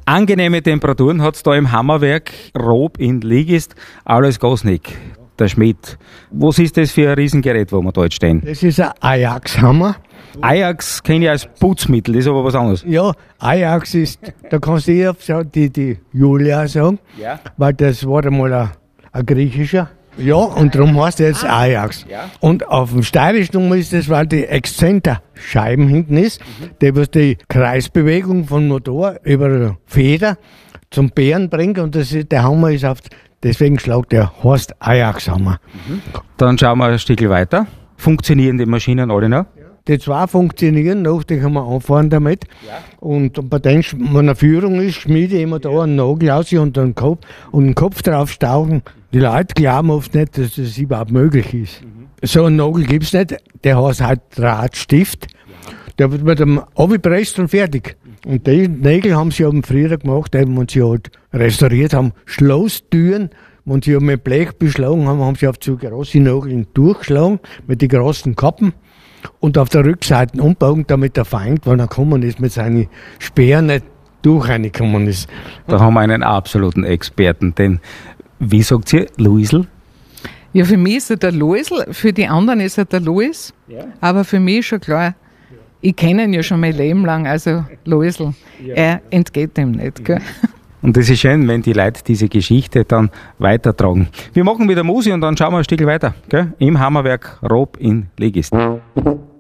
Angenehme Temperaturen hat es da im Hammerwerk Rob in Ligist. Alois Gosnick, der Schmied. Was ist das für ein Riesengerät, wo wir da jetzt stehen? Das ist ein Ajax-Hammer. Ajax kenne ich als Putzmittel, das ist aber was anderes. Ja, Ajax ist, da kannst du eher die Julia sagen, Ja. weil das war einmal ein griechischer. Ja, und darum heißt er jetzt Ajax. Ja. Und auf dem Steirischen ist das, weil die Exzenterscheiben hinten ist, die was die Kreisbewegung vom Motor über die Feder zum Bären bringt und der Hammer ist deswegen schlägt der heißt Ajax-Hammer. Dann schauen wir ein Stück weiter. Funktionieren die Maschinen alle noch? Die zwei funktionieren noch, die kann man anfahren damit. Ja. Und bei denen, wenn eine Führung ist, schmiede ich immer da einen Nagel aus und den Kopf drauf stauchen. Die Leute glauben oft nicht, dass das überhaupt möglich ist. So einen Nagel gibt es nicht, der heißt halt Drahtstift. Der wird mit dem abgepresst und fertig. Und die Nägel haben sie eben früher gemacht, eben, wenn sie halt restauriert haben, Schlosstüren. Wenn sie mit Blech beschlagen haben, haben sie auf so große Nageln durchgeschlagen, mit den großen Kappen. Und auf der Rückseite umbauen, damit der Feind, wenn er gekommen ist, mit seinen Speeren nicht durchgekommen ist. Da haben wir einen absoluten Experten. Denn, wie sagt ihr, Luisl? Ja, für mich ist er der Luisl, für die anderen ist er der Luis. Ja. Aber für mich ist schon klar, ich kenne ihn ja schon mein Leben lang, also Luisl, er entgeht dem nicht. Gell? Und es ist schön, wenn die Leute diese Geschichte dann weitertragen. Wir machen wieder Musik und dann schauen wir ein Stück weiter. Gell? Im Hammerwerk Rob in Ligist.